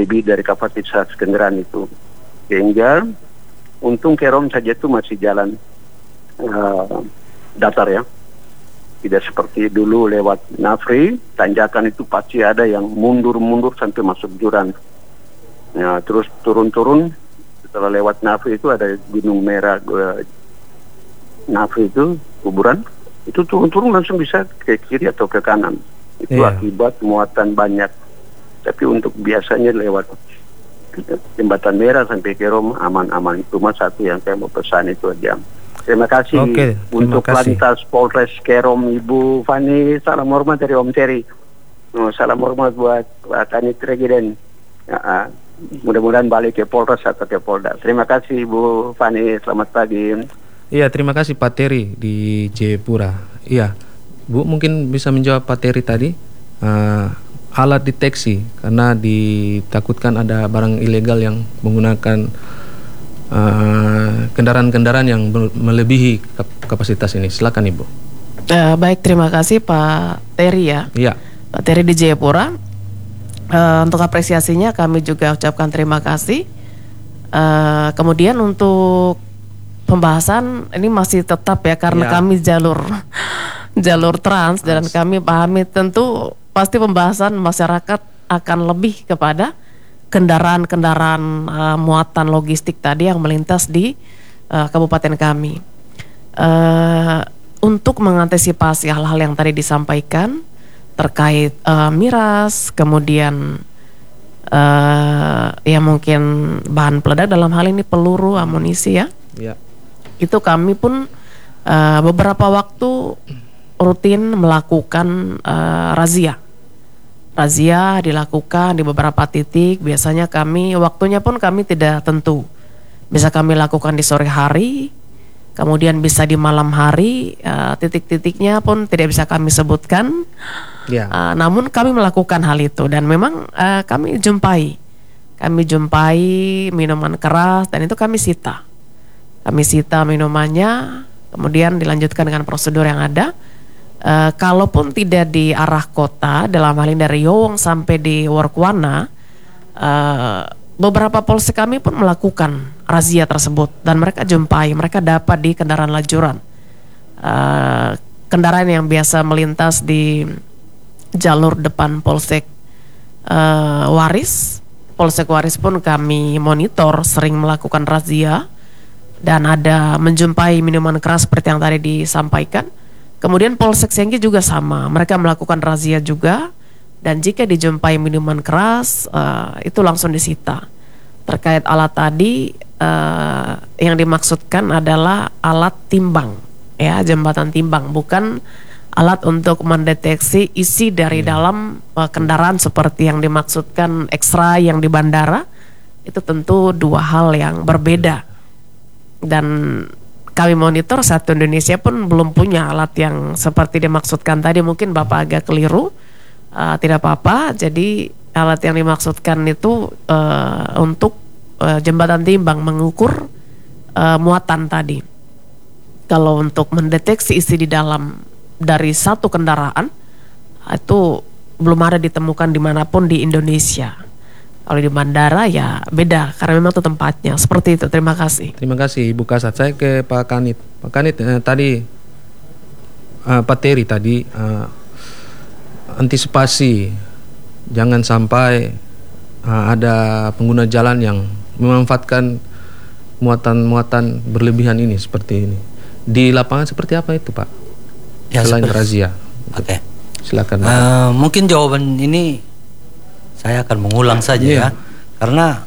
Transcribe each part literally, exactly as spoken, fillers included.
melebihi dari kapasitas kendaraan itu. Sehingga untung Kerom saja itu masih jalan uh, datar ya. Tidak seperti dulu lewat Nafri, tanjakan itu pasti ada yang mundur-mundur sampai masuk jurang. Ya, terus turun-turun, setelah lewat Nafri itu ada Gunung Merah, uh, Nafri itu, kuburan, itu turun-turun langsung bisa ke kiri atau ke kanan. Itu yeah. akibat muatan banyak. Tapi untuk biasanya lewat Jembatan Merah sampai Kerom aman-aman. Cuma satu yang saya mau pesan itu aja. Terima kasih Oke, untuk kasih. Lantas Polres Kerom Ibu Fani. Salam hormat dari Om Terry. Oh, salam hormat buat Pak Kanit Regiden. Ya, uh, mudah-mudahan balik ke Polres atau ke Polda. Terima kasih Ibu Fani. Selamat pagi. Iya, terima kasih Pak Terry di Jayapura. Iya, Bu mungkin bisa menjawab Pak Terry tadi. Uh, alat deteksi karena ditakutkan ada barang ilegal yang menggunakan Uh, kendaraan-kendaraan yang melebihi kap kapasitas ini. Silakan Ibu. Uh, baik, terima kasih Pak Terry ya. Iya. Pak Terry di Jayapura. Uh, untuk apresiasinya kami juga ucapkan terima kasih. Uh, kemudian untuk pembahasan ini masih tetap ya karena ya. kami jalur jalur trans dan kami pahami tentu pasti pembahasan masyarakat akan lebih kepada kendaraan-kendaraan uh, muatan logistik tadi yang melintas di uh, kabupaten kami. Uh, untuk mengantisipasi hal-hal yang tadi disampaikan terkait uh, miras, kemudian uh, ya mungkin bahan peledak dalam hal ini peluru, amunisi ya. Ya. Itu kami pun uh, beberapa waktu rutin melakukan uh, razia. Razia dilakukan di beberapa titik. Biasanya kami, waktunya pun kami tidak tentu. Bisa kami lakukan di sore hari, kemudian bisa di malam hari. uh, Titik-titiknya pun tidak bisa kami sebutkan ya. uh, Namun kami melakukan hal itu. Dan memang uh, kami jumpai Kami jumpai minuman keras dan itu kami sita Kami sita minumannya, kemudian dilanjutkan dengan prosedur yang ada. Uh, kalaupun tidak di arah kota, dalam hal ini dari Yowong sampai di Workwana, uh, beberapa polsek kami pun melakukan razia tersebut dan mereka jumpai, mereka dapat di kendaraan lajuran, uh, kendaraan yang biasa melintas di jalur depan polsek uh, Waris. Polsek Waris pun kami monitor, sering melakukan razia dan ada menjumpai minuman keras seperti yang tadi disampaikan. Kemudian Polsek Senggi juga sama, mereka melakukan razia juga dan jika dijumpai minuman keras uh, itu langsung disita. Terkait alat tadi uh, yang dimaksudkan adalah alat timbang, ya jembatan timbang, bukan alat untuk mendeteksi isi dari hmm. dalam uh, kendaraan seperti yang dimaksudkan X-ray yang di bandara. Itu tentu dua hal yang berbeda dan kami monitor satu Indonesia pun belum punya alat yang seperti dimaksudkan tadi. Mungkin Bapak agak keliru, uh, tidak apa-apa. Jadi alat yang dimaksudkan itu uh, untuk uh, jembatan timbang, mengukur uh, muatan tadi. Kalau untuk mendeteksi isi di dalam dari satu kendaraan, itu belum ada ditemukan dimanapun di Indonesia. Kalau di bandara ya beda karena memang itu tempatnya. Seperti itu. Terima kasih. Terima kasih Ibu Kasat. Saya ke Pak Kanit. Pak Kanit eh, tadi uh, Pak Terry tadi uh, antisipasi jangan sampai uh, ada pengguna jalan yang memanfaatkan muatan-muatan berlebihan ini seperti ini. Di lapangan seperti apa itu Pak? Ya, selain seperti, razia. Oke. Okay. Silakan. Uh, mungkin jawaban ini saya akan mengulang saja yeah. ya, karena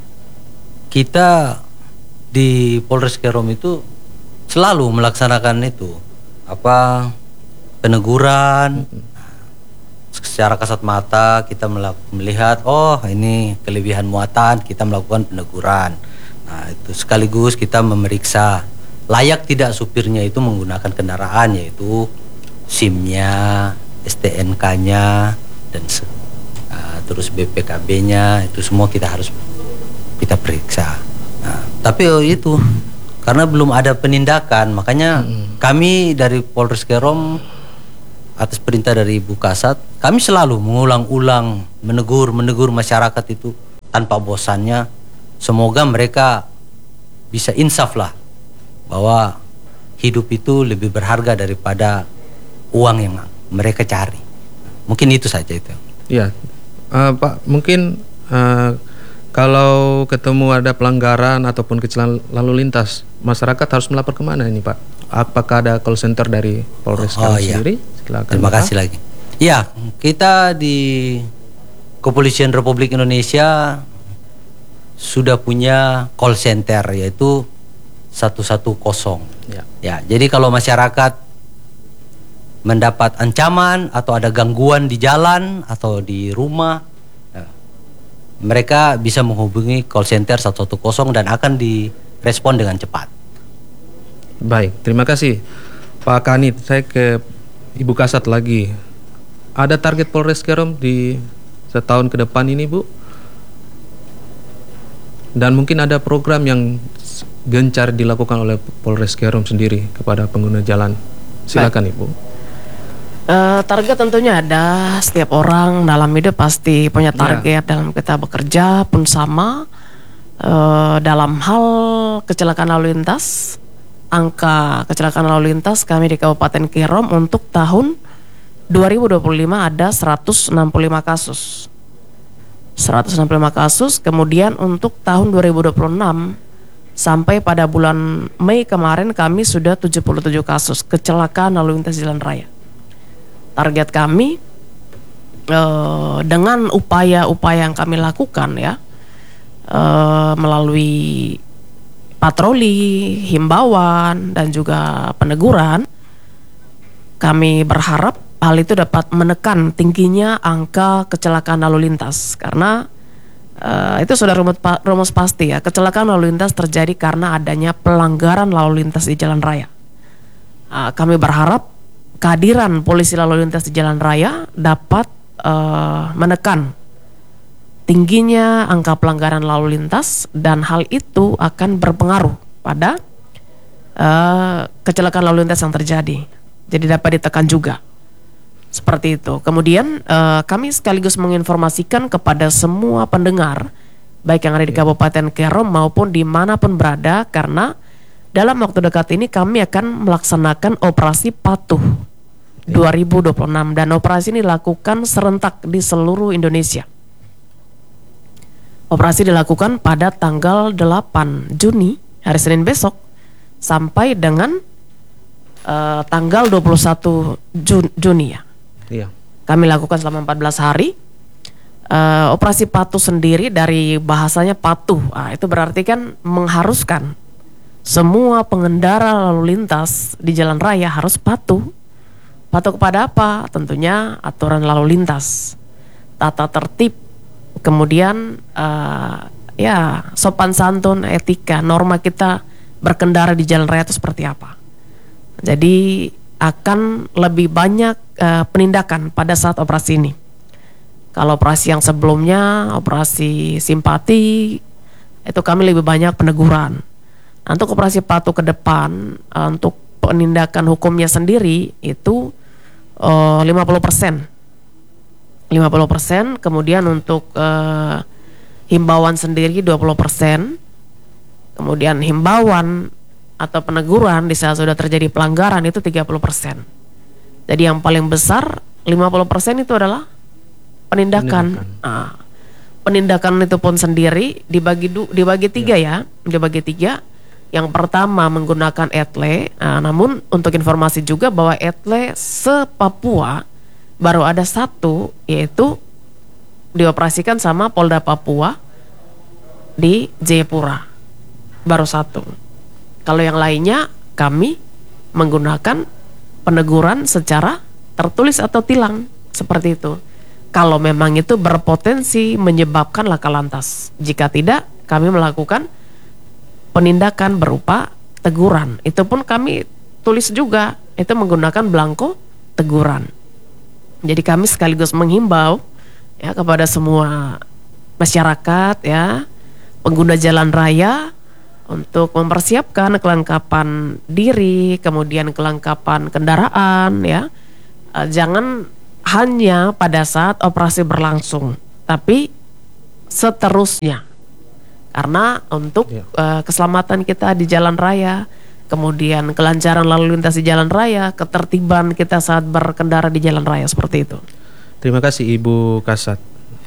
kita di Polres Kerom itu selalu melaksanakan itu apa peneguran secara kasat mata. Kita melihat oh ini kelebihan muatan, kita melakukan peneguran. Nah itu sekaligus kita memeriksa layak tidak supirnya itu menggunakan kendaraan, yaitu SIM-nya, S T N K-nya dan Uh, terus B P K B-nya itu semua kita harus kita periksa. Nah, tapi oh, itu karena belum ada penindakan, makanya hmm. kami dari Polres Kerom atas perintah dari Ibu Kasat, kami selalu mengulang-ulang menegur menegur masyarakat itu tanpa bosannya. Semoga mereka bisa insaf lah bahwa hidup itu lebih berharga daripada uang yang mereka cari. Mungkin itu saja itu. Ya, uh, Pak, mungkin uh, kalau ketemu ada pelanggaran ataupun kecelakaan lalu lintas, masyarakat harus melapor kemana ini, Pak? Apakah ada call center dari Polres Oh, iya. sendiri? Silakan. Terima Pak. kasih lagi. Ya, kita di Kepolisian Republik Indonesia sudah punya call center yaitu satu satu nol. Ya. Ya, jadi kalau masyarakat mendapat ancaman atau ada gangguan di jalan atau di rumah, ya, mereka bisa menghubungi call center satu satu nol dan akan direspon dengan cepat. Baik, terima kasih Pak Kanit. Saya ke Ibu Kasat lagi. Ada target Polres Kerom di setahun ke depan ini, Bu? Dan mungkin ada program yang gencar dilakukan oleh Polres Kerom sendiri kepada pengguna jalan. Silakan, Ibu. Uh, target tentunya ada. Setiap orang dalam hidup pasti punya target. Dalam kita bekerja pun sama. Uh, dalam hal kecelakaan lalu lintas, angka kecelakaan lalu lintas kami di Kabupaten Kerom untuk tahun dua ribu dua puluh lima ada seratus enam puluh lima kasus. seratus enam puluh lima kasus. Kemudian untuk tahun dua ribu dua puluh enam sampai pada bulan Mei kemarin kami sudah tujuh puluh tujuh kasus kecelakaan lalu lintas jalan raya. Target kami eh, dengan upaya-upaya yang kami lakukan ya, eh, melalui patroli, himbauan dan juga peneguran, kami berharap hal itu dapat menekan tingginya angka kecelakaan lalu lintas karena uh, itu sudah rumus, rumus pasti ya, kecelakaan lalu lintas terjadi karena adanya pelanggaran lalu lintas di jalan raya. Uh, kami berharap kehadiran polisi lalu lintas di jalan raya dapat uh, menekan tingginya angka pelanggaran lalu lintas dan hal itu akan berpengaruh pada uh, kecelakaan lalu lintas yang terjadi. Jadi dapat ditekan juga. Seperti itu. Kemudian uh, kami sekaligus menginformasikan kepada semua pendengar, baik yang ada di Kabupaten Kerom maupun dimanapun berada, karena dalam waktu dekat ini kami akan melaksanakan operasi Patuh dua ribu dua puluh enam dan operasi ini dilakukan serentak di seluruh Indonesia. Operasi dilakukan pada tanggal delapan Juni, hari Senin besok, sampai dengan uh, tanggal dua puluh satu Juni ya. Iya. Kami lakukan selama empat belas hari. Uh, operasi Patuh sendiri dari bahasanya patuh, nah, itu berarti kan mengharuskan semua pengendara lalu lintas di jalan raya harus patuh. Patuh kepada apa? Tentunya aturan lalu lintas, tata tertib, kemudian uh, ya sopan santun, etika, norma kita berkendara di jalan raya itu seperti apa. Jadi akan lebih banyak uh, penindakan pada saat operasi ini. Kalau operasi yang sebelumnya, operasi simpati, itu kami lebih banyak peneguran. Untuk operasi Patuh ke depan, uh, untuk penindakan hukumnya sendiri itu uh, lima puluh persen. lima puluh persen, kemudian untuk uh, himbauan sendiri dua puluh persen. Kemudian himbauan atau peneguran di saat sudah terjadi pelanggaran itu tiga puluh persen. Jadi yang paling besar lima puluh persen itu adalah penindakan. Penindakan, nah, penindakan itu pun sendiri dibagi du, dibagi tiga ya, dibagi tiga. Yang pertama menggunakan etle. Nah, namun untuk informasi juga bahwa etle se-Papua baru ada satu, yaitu dioperasikan sama Polda Papua di Jayapura, baru satu. Kalau yang lainnya kami menggunakan peneguran secara tertulis atau tilang seperti itu. Kalau memang itu berpotensi menyebabkan laka lantas. Jika tidak, kami melakukan penindakan berupa teguran. Itu pun kami tulis juga, itu menggunakan belangko teguran. Jadi kami sekaligus menghimbau ya kepada semua masyarakat ya, pengguna jalan raya, untuk mempersiapkan kelengkapan diri, kemudian kelengkapan kendaraan ya. E, jangan hanya pada saat operasi berlangsung, tapi seterusnya. Karena untuk Ya. uh, keselamatan kita di jalan raya, kemudian kelancaran lalu lintas di jalan raya, ketertiban kita saat berkendara di jalan raya, seperti itu. Terima kasih Ibu Kasat.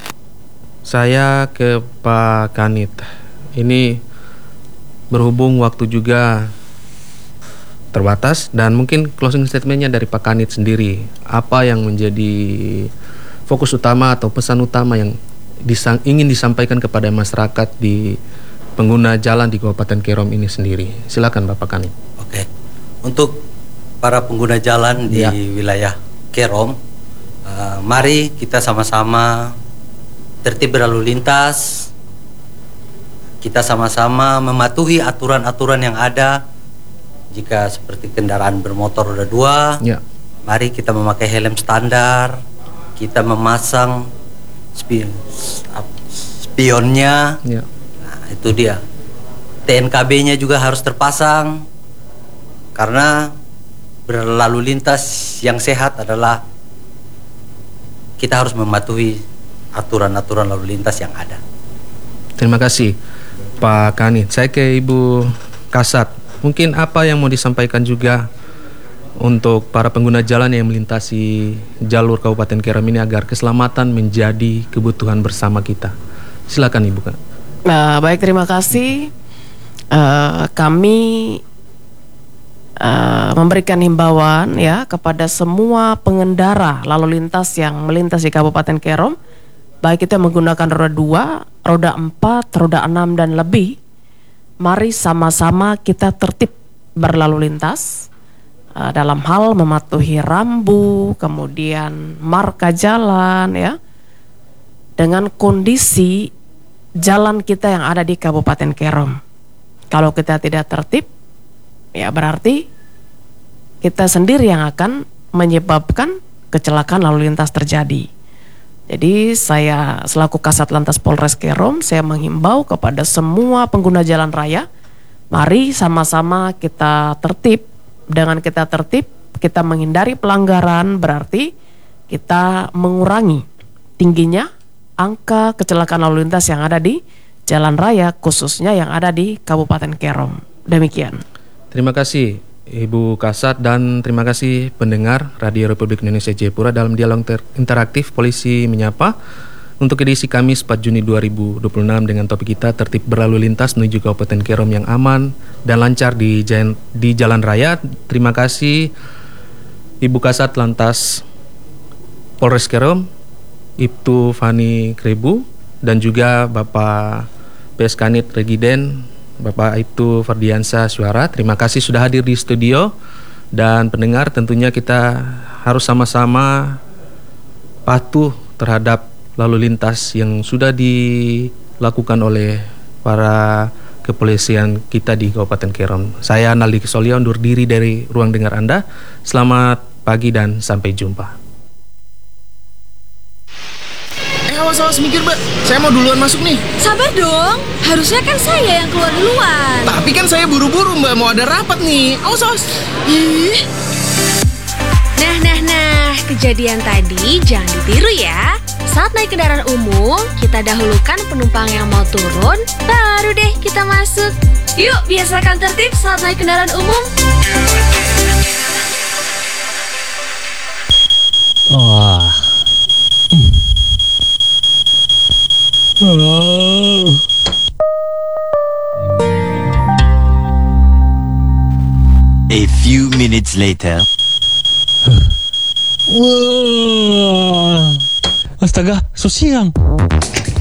Saya ke Pak Kanit. Ini berhubung waktu juga terbatas dan mungkin closing statementnya dari Pak Kanit sendiri. Apa yang menjadi fokus utama atau pesan utama yang disang, ingin disampaikan kepada masyarakat di pengguna jalan di Kabupaten Kerom ini sendiri? Silakan Bapak Kanit. Oke, untuk para pengguna jalan di Ya. wilayah Kerom, uh, mari kita sama-sama tertib berlalu lintas. Kita sama-sama mematuhi aturan-aturan yang ada. Jika seperti kendaraan bermotor roda dua, Ya. mari kita memakai helm standar. Kita memasang spi- spionnya. Ya. Nah, itu dia. T N K B-nya juga harus terpasang. Karena berlalu lintas yang sehat adalah kita harus mematuhi aturan-aturan lalu lintas yang ada. Terima kasih Pak Kanit. Saya ke Ibu Kasat. Mungkin apa yang mau disampaikan juga untuk para pengguna jalan yang melintasi jalur Kabupaten Kerom ini agar keselamatan menjadi kebutuhan bersama kita. Silakan Ibu Kak. Nah, baik, terima kasih. Uh, kami uh, memberikan himbauan ya kepada semua pengendara lalu lintas yang melintas di Kabupaten Kerom, baik itu yang menggunakan roda dua, roda empat, roda enam dan lebih. Mari sama-sama kita tertib berlalu lintas uh, dalam hal mematuhi rambu, kemudian marka jalan ya, dengan kondisi jalan kita yang ada di Kabupaten Kerom. Kalau kita tidak tertib, ya berarti kita sendiri yang akan menyebabkan kecelakaan lalu lintas terjadi. Jadi saya selaku Kasat Lantas Polres Kerom, saya menghimbau kepada semua pengguna jalan raya, mari sama-sama kita tertib. Dengan kita tertib, kita menghindari pelanggaran, berarti kita mengurangi tingginya angka kecelakaan lalu lintas yang ada di jalan raya, khususnya yang ada di Kabupaten Kerom. Demikian. Terima kasih Ibu Kasat dan terima kasih pendengar Radio Republik Indonesia Jayapura dalam dialog ter- interaktif Polisi Menyapa untuk edisi Kamis empat Juni dua ribu dua puluh enam dengan topik kita tertib berlalu lintas menuju Kabupaten Kerom yang aman dan lancar di jalan, di jalan raya. Terima kasih Ibu Kasat Lantas Polres Kerom, Ibtu Fani Krebu, dan juga Bapak P S Kanit Regiden, Bapak Ibtu Ferdiansa Suara. Terima kasih sudah hadir di studio. Dan pendengar, tentunya kita harus sama-sama patuh terhadap lalu lintas yang sudah dilakukan oleh para kepolisian kita di Kabupaten Kerom. Saya Naldi Kesolia undur diri dari ruang dengar Anda. Selamat pagi dan sampai jumpa. Eh, awas awas mikir mbak, saya mau duluan masuk nih. Sabar dong, harusnya kan saya yang keluar duluan. Tapi kan saya buru-buru mbak, mau ada rapat nih. Awas awas. Ih. Nah, nah, nah, kejadian tadi jangan ditiru ya. Saat naik kendaraan umum, kita dahulukan penumpang yang mau turun, baru deh kita masuk. Yuk, biasakan tertib saat naik kendaraan umum. Wah. Oh. A few minutes later. Wah. Astaga, so siang.